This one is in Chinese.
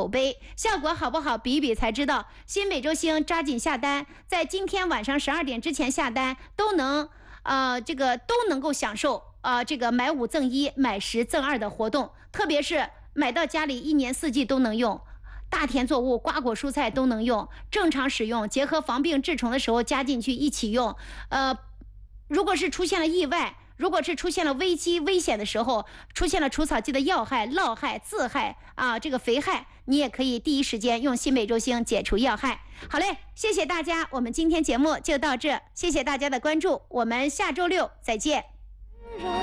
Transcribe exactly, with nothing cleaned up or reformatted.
口碑，效果好不好比一比才知道。新美洲星抓紧下单，在今天晚上十二点之前下单都能呃这个都能够享受呃这个买五赠一买十赠二的活动，特别是买到家里一年四季都能用，大田作物瓜果蔬菜都能用，正常使用，结合防病治虫的时候加进去一起用。呃如果是出现了意外，如果是出现了危机危险的时候，出现了除草剂的药害、涝害、自害啊，这个肥害，你也可以第一时间用新美洲星解除药害。好嘞，谢谢大家，我们今天节目就到这，谢谢大家的关注，我们下周六再见。